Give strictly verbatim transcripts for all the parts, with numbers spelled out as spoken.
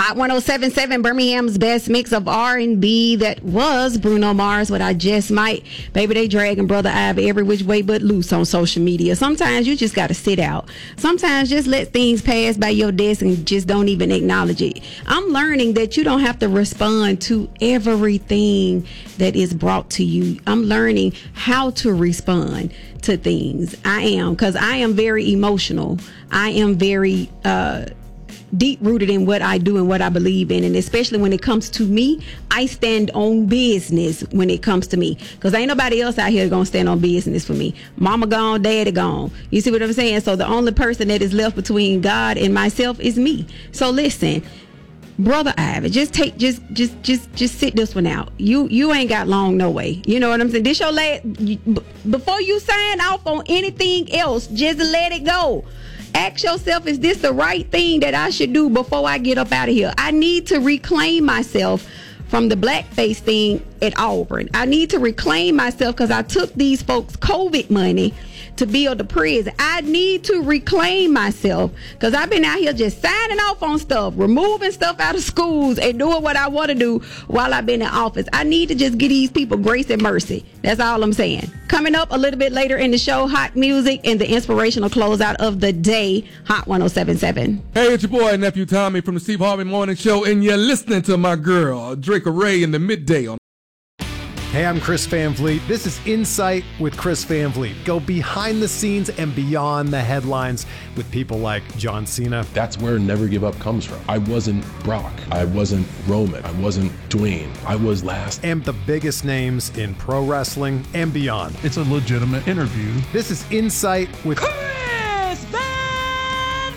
Hot one oh seven point seven, Birmingham's best mix of R and B. That was Bruno Mars, What I Just Might. Baby, they dragging Brother Ivy every which way but loose on social media. Sometimes you just got to sit out. Sometimes just let things pass by your desk and just don't even acknowledge it. I'm learning that you don't have to respond to everything that is brought to you. I'm learning how to respond to things. I am, because I am very emotional. I am very uh deep rooted in what I do and what I believe in, and especially when it comes to me, I stand on business when it comes to me, because ain't nobody else out here gonna stand on business for me. Mama gone, daddy gone. You see what I'm saying? So the only person that is left between God and myself is me. So listen, Brother Ivy, just take, just, just, just, just sit this one out. You, you ain't got long no way. You know what I'm saying? This your last. Before you sign off on anything else, just let it go. Ask yourself, is this the right thing that I should do before I get up out of here? I need to reclaim myself from the blackface thing at Auburn. I need to reclaim myself because I took these folks' COVID money to build the prison. I need to reclaim myself because I've been out here just signing off on stuff, removing stuff out of schools and doing what I want to do while I've been in office. I need to just give these people grace and mercy. That's all I'm saying. Coming up a little bit later in the show, hot music and the inspirational closeout of the day, Hot one oh seven point seven. Hey, it's your boy, Nephew Tommy from the Steve Harvey Morning Show, and you're listening to my girl, Drake Ray, in the midday on. Hey, I'm Chris Van Vliet. This is Insight with Chris Van Vliet. Go behind the scenes and beyond the headlines with people like John Cena. That's where Never Give Up comes from. I wasn't Brock. I wasn't Roman. I wasn't Dwayne. I was last. And the biggest names in pro wrestling and beyond. It's a legitimate interview. This is Insight with Chris Van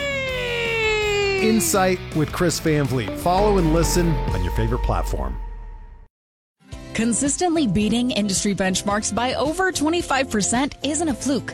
Vliet. Insight with Chris Van Vliet. Follow and listen on your favorite platform. Consistently beating industry benchmarks by over twenty-five percent isn't a fluke.